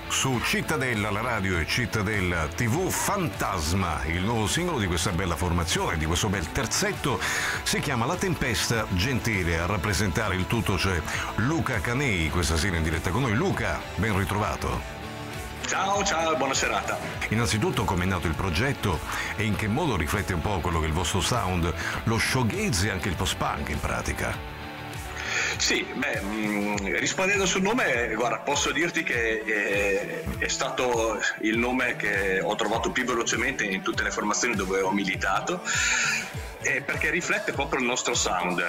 Su Cittadella, la radio e Cittadella TV, Fantasma, il nuovo singolo di questa bella formazione, di questo bel terzetto, si chiama La Tempesta Gentile. A rappresentare il tutto c'è Luca Canei, questa sera in diretta con noi. Luca, ben ritrovato. Ciao, buona serata. Innanzitutto, com'è nato il progetto e in che modo riflette un po' quello che è il vostro sound, lo shoegaze e anche il post-punk in pratica? Sì, rispondendo sul nome, guarda, posso dirti che è stato il nome che ho trovato più velocemente in tutte le formazioni dove ho militato, perché riflette proprio il nostro sound.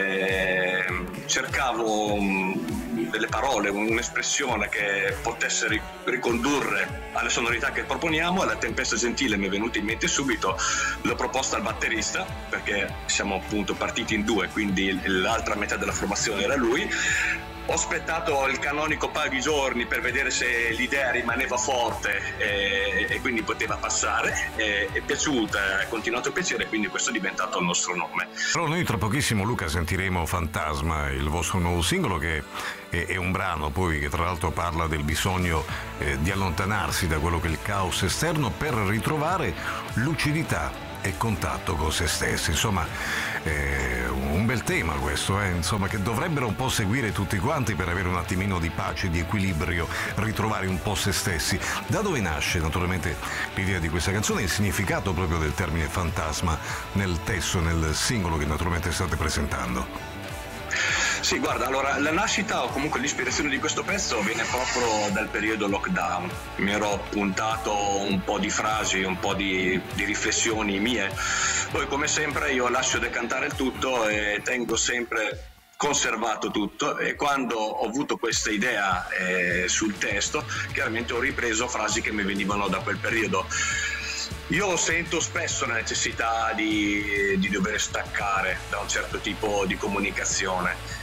Cercavo delle parole, un'espressione che potesse ricondurre alle sonorità che proponiamo, e La Tempesta Gentile mi è venuta in mente subito. L'ho proposta al batterista, perché siamo appunto partiti in due, quindi l'altra metà della formazione era lui. Ho aspettato il canonico paio di giorni per vedere se l'idea rimaneva forte e quindi poteva passare. È piaciuta, è continuato a piacere, quindi questo è diventato il nostro nome. Però noi tra pochissimo, Luca, sentiremo Fantasma, il vostro nuovo singolo, che è un brano poi che tra l'altro parla del bisogno di allontanarsi da quello che è il caos esterno per ritrovare lucidità e contatto con se stessi. Insomma, un bel tema questo, insomma, che dovrebbero un po' seguire tutti quanti per avere un attimino di pace, di equilibrio, ritrovare un po' se stessi. Da dove nasce naturalmente l'idea di questa canzone e il significato proprio del termine fantasma nel testo, nel singolo che naturalmente state presentando? Sì, guarda, allora la nascita o comunque l'ispirazione di questo pezzo viene proprio dal periodo lockdown. Mi ero puntato un po' di frasi, un po' di riflessioni mie. Poi, come sempre, io lascio decantare il tutto e tengo sempre conservato tutto, e quando ho avuto questa idea sul testo, chiaramente ho ripreso frasi che mi venivano da quel periodo. Io sento spesso la necessità di dover staccare da un certo tipo di comunicazione.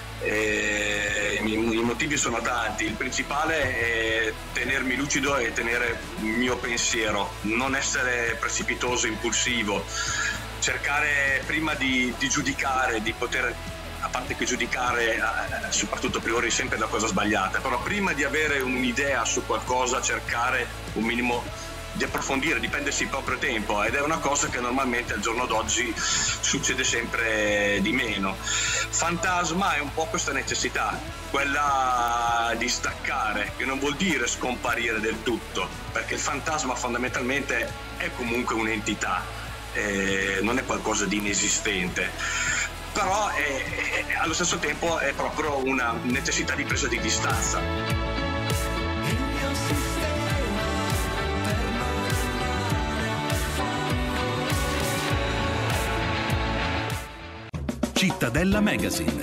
I motivi sono tanti. Il principale è tenermi lucido e tenere il mio pensiero, non essere precipitoso, impulsivo, cercare prima di giudicare, di poter, a parte che giudicare soprattutto a priori sempre la cosa sbagliata, però prima di avere un'idea su qualcosa cercare un minimo di approfondire, di prendersi il proprio tempo, ed è una cosa che normalmente al giorno d'oggi succede sempre di meno. Fantasma è un po' questa necessità, quella di staccare, che non vuol dire scomparire del tutto, perché il fantasma fondamentalmente è comunque un'entità, non è qualcosa di inesistente, però allo stesso tempo è proprio una necessità di presa di distanza. Cittadella Magazine.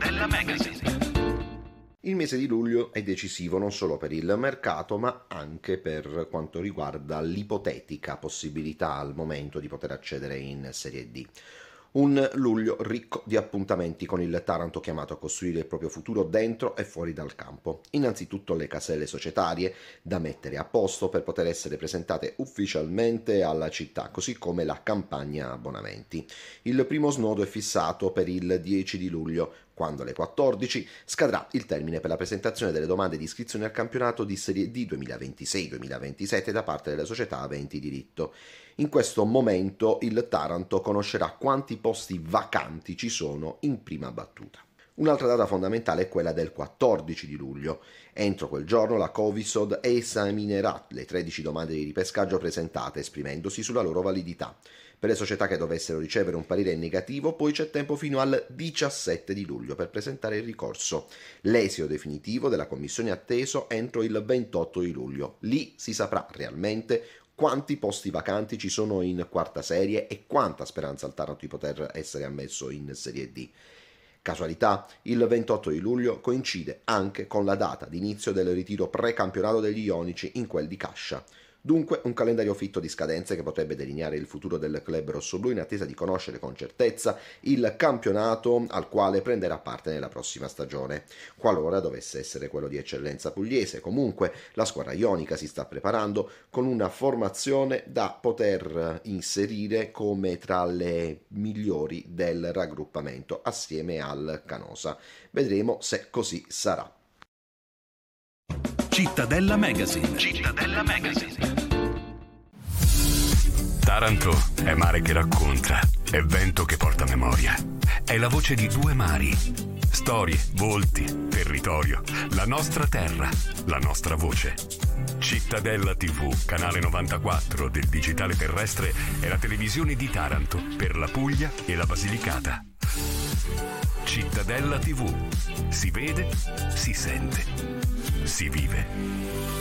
Il mese di luglio è decisivo non solo per il mercato, ma anche per quanto riguarda l'ipotetica possibilità al momento di poter accedere in Serie D. Un luglio ricco di appuntamenti con il Taranto chiamato a costruire il proprio futuro dentro e fuori dal campo. Innanzitutto le caselle societarie da mettere a posto per poter essere presentate ufficialmente alla città, così come la campagna abbonamenti. Il primo snodo è fissato per il 10 di luglio, quando alle 14 scadrà il termine per la presentazione delle domande di iscrizione al campionato di Serie D 2026-2027 da parte delle società aventi diritto. In questo momento il Taranto conoscerà quanti posti vacanti ci sono in prima battuta. Un'altra data fondamentale è quella del 14 di luglio. Entro quel giorno la Covisod esaminerà le 13 domande di ripescaggio presentate, esprimendosi sulla loro validità. Per le società che dovessero ricevere un parere negativo, poi c'è tempo fino al 17 di luglio per presentare il ricorso. L'esito definitivo della commissione è atteso entro il 28 di luglio. Lì si saprà realmente quanti posti vacanti ci sono in quarta serie e quanta speranza al Taranto di poter essere ammesso in Serie D. Casualità, il 28 di luglio coincide anche con la data di inizio del ritiro precampionato degli ionici in quel di Cascia. Dunque un calendario fitto di scadenze che potrebbe delineare il futuro del club rossoblù in attesa di conoscere con certezza il campionato al quale prenderà parte nella prossima stagione. Qualora dovesse essere quello di eccellenza pugliese, comunque la squadra ionica si sta preparando con una formazione da poter inserire come tra le migliori del raggruppamento assieme al Canosa. Vedremo se così sarà. Cittadella Magazine. Cittadella Magazine. Taranto è mare che racconta, è vento che porta memoria. È la voce di due mari. Storie, volti, territorio, la nostra terra, la nostra voce. Cittadella TV, canale 94 del digitale terrestre, è la televisione di Taranto per la Puglia e la Basilicata. Cittadella TV. Si vede, si sente, si vive.